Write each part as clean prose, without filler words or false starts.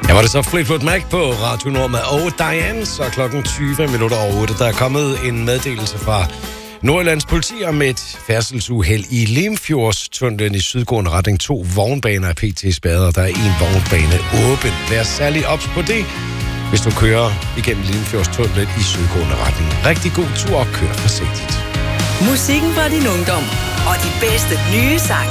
Ja, var det så Fleetwood Mac på Radio Nord med Diane, så klokken 20 minutter over 8. Der er kommet en meddelelse fra Nordjyllands politi om et færdselsuheld i Limfjordstunnelen i sydgående retning. 2 vognbaner er pt. Spadet, og der er 1 vognbane åben. Vær særlig ops på det, hvis du kører igennem Limfjordstunnelen i sydgående retning. Rigtig god tur og kør forsigtigt. Musikken fra din ungdom og de bedste nye sange.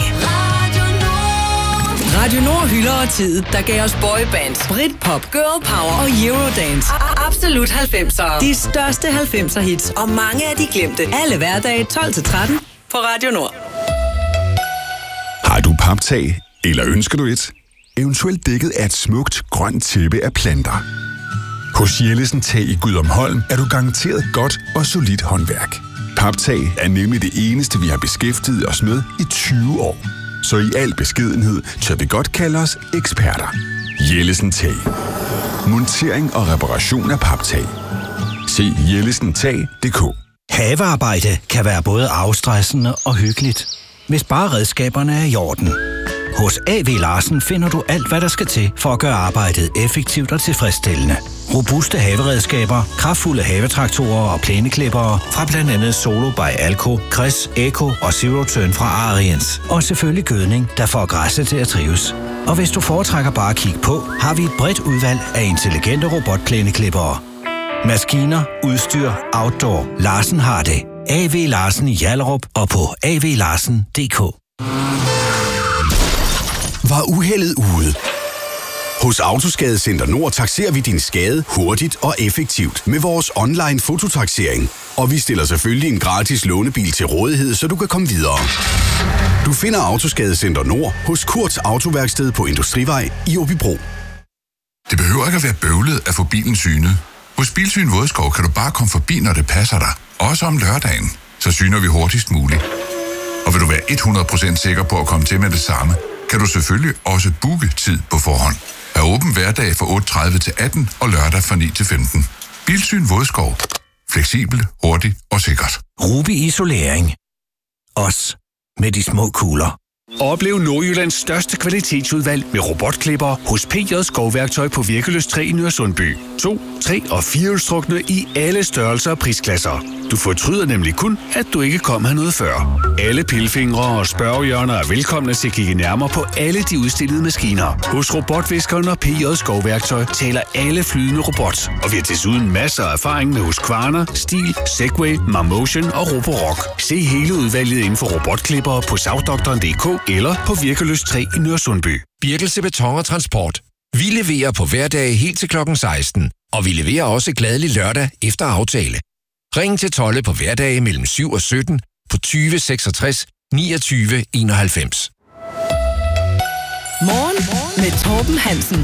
Radio Nord hylder tid, der gav os boybands, Britpop, girl power og Eurodance. Absolut 90'ere. De største 90'er hits og mange af de glemte. Alle hverdage 12-13 på Radio Nord. Har du paptag, eller ønsker du et? Eventuelt dækket af et smukt, grønt tæppe af planter. Hos Jellesen Tag i Gudumholm er du garanteret godt og solidt håndværk. Paptag er nemlig det eneste, vi har beskæftiget os med i 20 år. Så i al beskedenhed tør vi godt kalde os eksperter. Jellesen Tag. Montering og reparation af paptag. Se jellesentag.dk. Havearbejde kan være både afstressende og hyggeligt, hvis bare redskaberne er i orden. Hos A.V. Larsen finder du alt, hvad der skal til for at gøre arbejdet effektivt og tilfredsstillende. Robuste haveredskaber, kraftfulde havetraktorer og plæneklippere fra blandt andet Solo by Alco, Chris, Eco og Zero Turn fra Ariens. Og selvfølgelig gødning, der får græsset til at trives. Og hvis du foretrækker bare at kigge på, har vi et bredt udvalg af intelligente robotplæneklippere. Maskiner, udstyr, outdoor. Larsen har det. A.V. Larsen i Hjallerup og på avlarsen.dk. Var uheldet ude? Hos Autoskadecenter Nord takserer vi din skade hurtigt og effektivt med vores online fototaksering. Og vi stiller selvfølgelig en gratis lånebil til rådighed, så du kan komme videre. Du finder Autoskadecenter Nord hos Kurts Autoværksted på Industrivej i Åbybro. Det behøver ikke at være bøvlet at få bilen synet. Hos Bilsyn Vodskov kan du bare komme forbi, når det passer dig. Også om lørdagen. Så syner vi hurtigst muligt. Og vil du være 100% sikker på at komme til med det samme, kan du selvfølgelig også booke tid på forhånd. Er åben hverdag fra 8.30 til 18 og lørdag fra 9 til 15. Bilsyn Vodskov. Fleksibel, hurtig og sikkert. Ruby Isolering. Os med de små kugler. Oplev Nordjyllands største kvalitetsudvalg med robotklipper hos P.J. Skovværktøj på Virkeløs 3 i Nørresundby. 2, 3 og 4-hjulstrukne i alle størrelser og prisklasser. Du fortryder nemlig kun, at du ikke kom hernede før. Alle pilfingre og spørgehjørner er velkomne til at kigge nærmere på alle de udstillede maskiner. Hos Robotviskeren og P.J. Skovværktøj taler alle flydende robot. Og vi har desuden masser af erfaring med Husqvarna, Stihl, Segway, Marmotion og Roborock. Se hele udvalget inden for robotklipper på Savdoktoren.dk eller på Virkeløs 3 i Nørresundby. Birkelse Beton og Transport. Vi leverer på hverdage helt til klokken 16, og vi leverer også gladelig lørdag efter aftale. Ring til Tolle på hverdage mellem 7 og 17 på 20 66 29 91. Morgen med Torben Hansen.